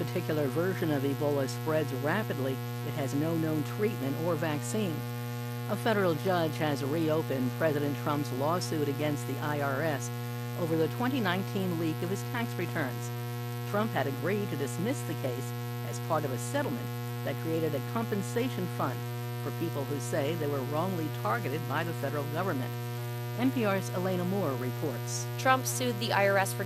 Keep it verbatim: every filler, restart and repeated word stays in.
particular version of Ebola spreads rapidly. It has no known treatment or vaccine. A federal judge has reopened President Trump's lawsuit against the I R S over the twenty nineteen leak of his tax returns. Trump had agreed to dismiss the case as part of a settlement that created a compensation fund for people who say they were wrongly targeted by the federal government. N P R's Elena Moore reports. Trump sued the I R S for